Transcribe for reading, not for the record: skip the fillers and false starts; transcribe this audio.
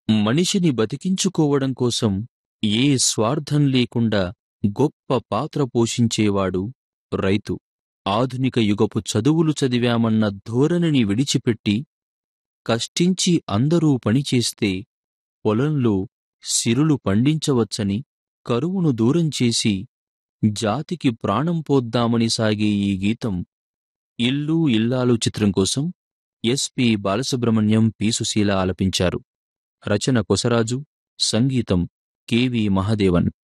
మనిషిని బతికించుకోవడం కోసం ఏ స్వార్థం లేకుండా గొప్ప పాత్ర పోషించేవాడు రైతు. ఆధునిక యుగపు చదువులు చదివామన్న ధోరణిని విడిచిపెట్టి కష్టించి అందరూ పనిచేస్తే పొలంలో సిరులు పండించవచ్చని, కరువును దూరం చేసి జాతికి ప్రాణం పోద్దామని సాగే ఈ గీతం ఇల్లు ఇల్లాలు చిత్రం కోసం ఎస్.పి. బాలసుబ్రహ్మణ్యం, పి. సుశీల ఆలపించారు. రచన కొసరాజు, సంగీతం కె.వి. మహదేవన్.